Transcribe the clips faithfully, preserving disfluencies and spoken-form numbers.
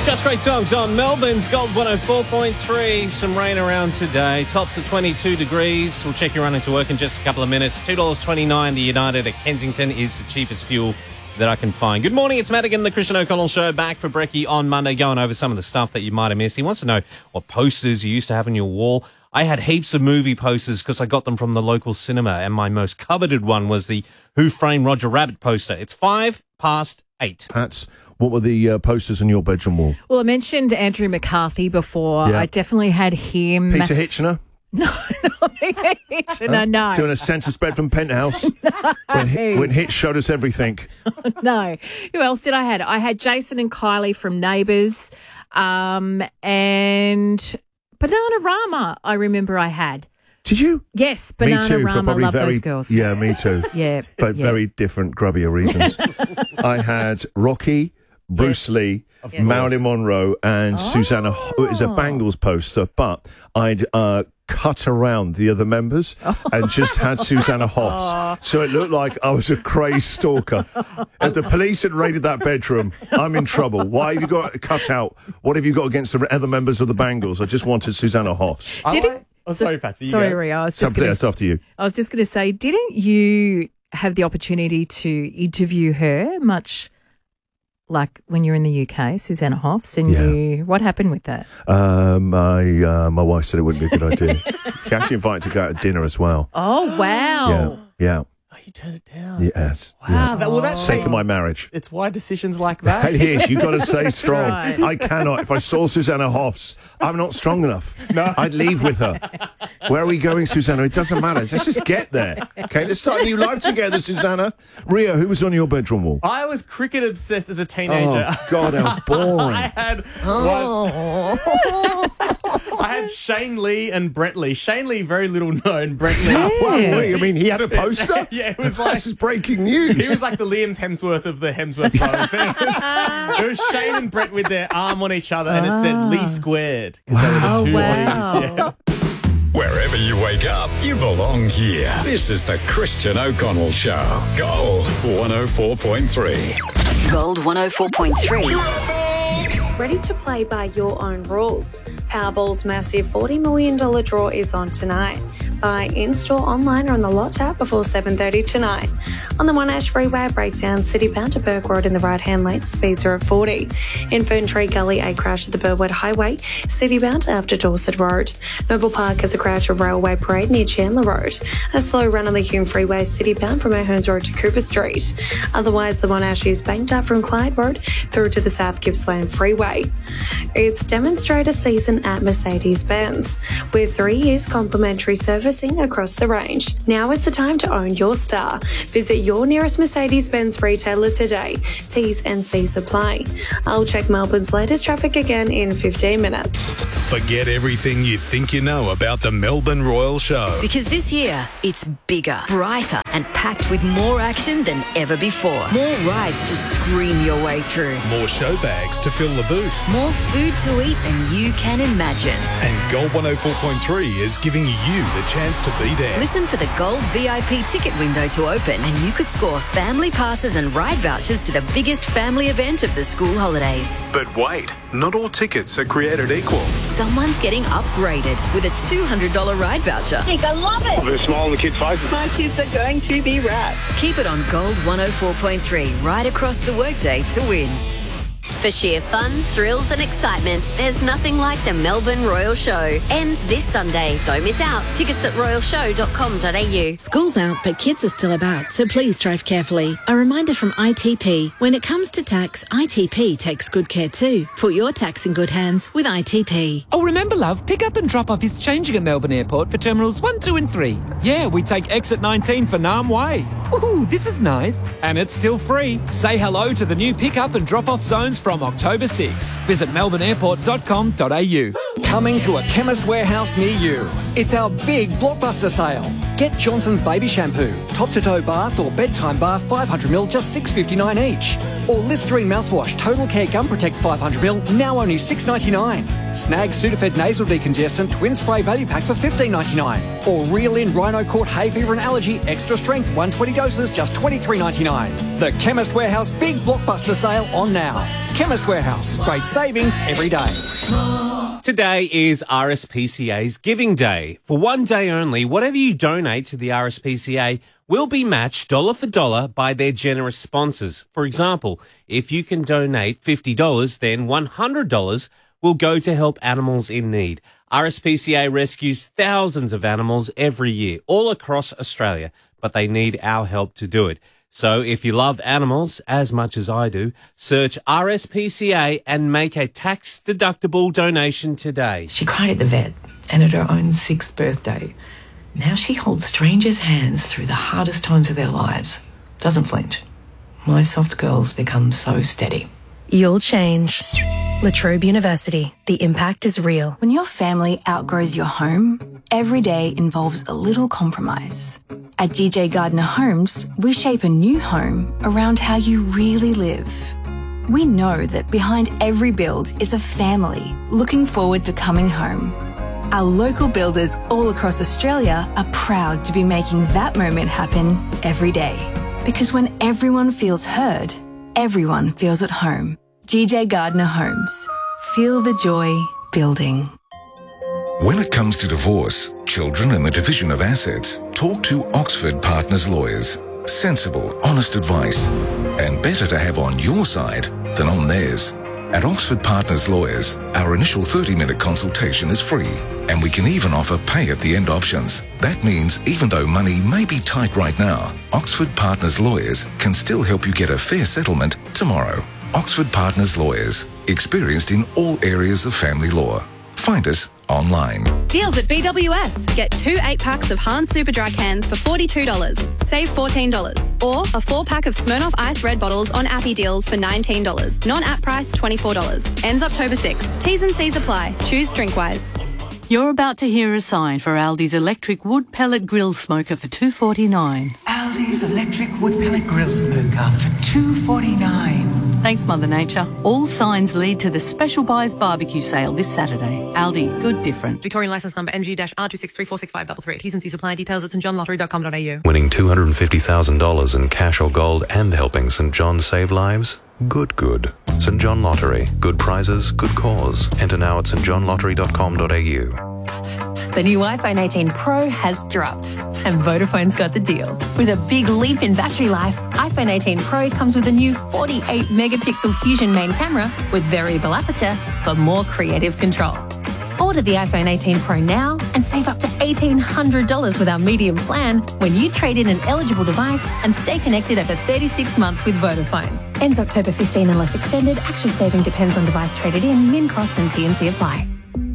Just great songs on Melbourne's Gold one oh four point three. Some rain around today. Tops at twenty-two degrees. We'll check your run into work in just a couple of minutes. two dollars twenty-nine. The United at Kensington is the cheapest fuel that I can find. Good morning, it's Madigan, the Christian O'Connell Show, back for Brekkie on Monday, going over some of the stuff that you might have missed. He wants to know what posters you used to have on your wall. I had heaps of movie posters because I got them from the local cinema, and my most coveted one was the Who Framed Roger Rabbit poster. It's five past eight. Pats, what were the uh, posters on your bedroom wall? Well, I mentioned Andrew McCarthy before. Yeah. I definitely had him. Peter Hitchener? No, not Peter Hitchener, Huh? no. Doing a census bed from Penthouse? no. When, H- when Hitch showed us everything. No. Who else did I have? I had Jason and Kylie from Neighbours, um, and Bananarama, I remember I had. Did you? Yes, Me too, for Bananarama. probably Love very, those girls. Yeah, me too. Yeah. But yeah. very different, grubbier reasons. I had Rocky, Bruce Yes. Lee, Of Marilyn course. Monroe, and Oh. Susanna. Ho- It was a Bangles poster, but I'd uh, cut around the other members and just had Susanna Hoffs. So it looked like I was a crazed stalker. If the police had raided that bedroom, I'm in trouble. Why have you got it cut out? What have you got against the other members of the Bangles? I just wanted Susanna Hoffs. I Did like- it? Oh, sorry, Patsy. You Sorry, go. Ria. I was just Something gonna, else after you. I was just going to say, didn't you have the opportunity to interview her much like when you were in the U K, Susanna Hoffs? And Yeah. you, what happened with that? Uh, my uh, my wife said it wouldn't be a good idea. She actually invited to go out to dinner as well. Oh, wow. Yeah, yeah, Oh, you turned it down. yes. Wow. That, well, that's Sake of my marriage. It's why decisions like that. It is. You've got to stay strong. right. I cannot. If I saw Susanna Hoffs, I'm not strong enough. No. I'd leave with her. Where are we going, Susanna? It doesn't matter. Let's just get there. Okay, let's start a new life together, Susanna. Ria, who was on your bedroom wall? I was cricket obsessed as a teenager. Oh, God, how boring. I had one. I had Shane Lee and Brent Lee. Shane Lee, very little known. Brent Lee. Well, wait, I mean, he had a poster? Yeah, it was like This is breaking news. he was like the Liam Hemsworth of the Hemsworth brothers. It was, it was Shane and Brent with their arm on each other, and it said Lee squared. 'cause they were the Oh, two wow. Lees, yeah. Wherever you wake up, you belong here. This is the Christian O'Connell Show. Gold one oh four point three. Gold one oh four point three. Ready to play by your own rules? Powerball's massive forty million dollars draw is on tonight. Buy in-store, online or on the Lot app before seven thirty tonight. On the Monash Freeway, breakdown City Bound to Burke Road in the right-hand lane, speeds are at forty. In Ferntree Gully, a crash at the Burwood Highway, City Bound after Dorset Road. Noble Park has a crash at Railway Parade near Chandler Road. A slow run on the Hume Freeway, City Bound from O'Hearns Road to Cooper Street. Otherwise, the Monash is banked up from Clyde Road through to the South Gippsland Freeway. It's demonstrator season at Mercedes-Benz, with three years complimentary servicing across the range. Now is the time to own your star. Visit your nearest Mercedes-Benz retailer today. T's and C's apply. I'll check Melbourne's latest traffic again in fifteen minutes. Forget everything you think you know about the Melbourne Royal Show. Because this year, it's bigger, brighter, and packed with more action than ever before. More rides to scream your way through. More show bags to fill the boot. More food to eat than you can imagine. And Gold one oh four point three is giving you the chance to be there. Listen for the Gold V I P ticket window to open, and you could score family passes and ride vouchers to the biggest family event of the school holidays. But wait, not all tickets are created equal. Someone's getting upgraded with a two hundred dollars ride voucher. I love it. There's a smile on the kids' faces. My kids are going to be wrapped. Keep it on Gold one oh four point three right across the workday to win. For sheer fun, thrills and excitement, there's nothing like the Melbourne Royal Show. Ends this Sunday. Don't miss out. Tickets at royal show dot com dot a u. School's out, but kids are still about, so please drive carefully. A reminder from I T P. When it comes to tax, I T P takes good care too. Put your tax in good hands with I T P. Oh, remember, love, pick up and drop off is changing at Melbourne Airport for terminals one, two and three. Yeah, we take exit nineteen for Nam Way. Woohoo, this is nice. And it's still free. Say hello to the new pick up and drop off zones from October sixth. Visit melbourne airport dot com dot a u. Coming to a Chemist Warehouse near you. It's our big blockbuster sale. Get Johnson's Baby Shampoo, top-to-toe bath or bedtime bath five hundred milliliters, just six dollars fifty-nine each. Or Listerine mouthwash, Total Care Gum Protect five hundred milliliters, now only six dollars ninety-nine. Snag Sudafed Nasal Decongestant Twin Spray Value Pack for fifteen dollars ninety-nine. Or Reel In Rhino Court Hay Fever and Allergy Extra Strength one hundred twenty doses, just twenty-three dollars ninety-nine. The Chemist Warehouse Big Blockbuster Sale on now. Chemist Warehouse, great savings every day. Today is R S P C A's Giving Day. For one day only, whatever you donate to the R S P C A will be matched dollar for dollar by their generous sponsors. For example, if you can donate fifty dollars, then one hundred dollars will go to help animals in need. R S P C A rescues thousands of animals every year, all across Australia, but they need our help to do it. So if you love animals as much as I do, search R S P C A and make a tax-deductible donation today. She cried at the vet and at her own sixth birthday. Now she holds strangers' hands through the hardest times of their lives. Doesn't flinch. My soft girls become so steady. You'll change. La Trobe University. The impact is real. When your family outgrows your home, every day involves a little compromise. At G J Gardner Homes, we shape a new home around how you really live. We know that behind every build is a family looking forward to coming home. Our local builders all across Australia are proud to be making that moment happen every day. Because when everyone feels heard, everyone feels at home. G J Gardner Homes. Feel the joy building. When it comes to divorce, children and the division of assets, talk to Oxford Partners Lawyers. Sensible, honest advice. And better to have on your side than on theirs. At Oxford Partners Lawyers, our initial thirty-minute consultation is free, and we can even offer pay-at-the-end options. That means even though money may be tight right now, Oxford Partners Lawyers can still help you get a fair settlement tomorrow. Oxford Partners Lawyers, experienced in all areas of family law. Find us online. Deals at B W S. Get two eight-packs of Hans Superdry cans for forty-two dollars. Save fourteen dollars. Or a four-pack of Smirnoff Ice Red bottles on Appy Deals for nineteen dollars. Non-app price twenty-four dollars. Ends October sixth. T's and C's apply. Choose DrinkWise. You're about to hear a sign for Aldi's electric wood pellet grill smoker for two dollars forty-nine. Aldi's electric wood pellet grill smoker for two dollars forty-nine. Thanks, Mother Nature. All signs lead to the Special Buys barbecue sale this Saturday. Aldi, good different. Victorian licence number N G R two six three four six five three three. T's and C's apply. Details at st john lottery dot com dot a u. Winning two hundred fifty thousand dollars in cash or gold and helping St John save lives? Good, good. St John Lottery. Good prizes, good cause. Enter now at st john lottery dot com dot a u. The new iPhone eighteen Pro has dropped, and Vodafone's got the deal. With a big leap in battery life, iPhone eighteen Pro comes with a new forty-eight megapixel Fusion main camera with variable aperture for more creative control. Order the iPhone eighteen Pro now and save up to eighteen hundred dollars with our medium plan when you trade in an eligible device and stay connected over thirty-six months with Vodafone. Ends October fifteenth unless extended. Actual saving depends on device traded in. Min cost and T N C apply.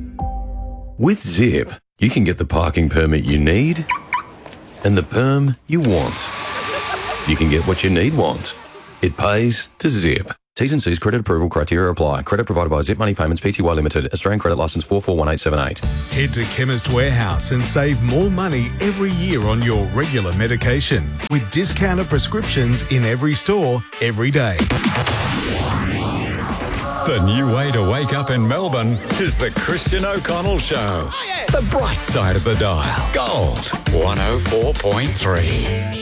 With Zip, you can get the parking permit you need and the perm you want. You can get what you need want. It pays to Zip. T's and C's credit approval criteria apply. Credit provided by Zip Money Payments Pty Limited. Australian credit licence four four one eight seven eight. Head to Chemist Warehouse and save more money every year on your regular medication with discounted prescriptions in every store every day. The new way to wake up in Melbourne is the Christian O'Connell Show. Oh, yeah. The bright side of the dial. Gold one oh four point three.